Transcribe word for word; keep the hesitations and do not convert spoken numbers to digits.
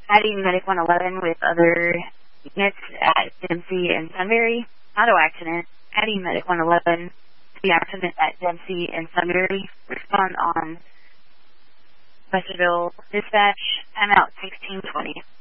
Adding Medic one eleven with other units at Dempsey and Sunbury. Auto accident. Adding Medic one eleven to the accident at Dempsey and Sunbury. Respond on Westerville Dispatch. Timeout sixteen twenty.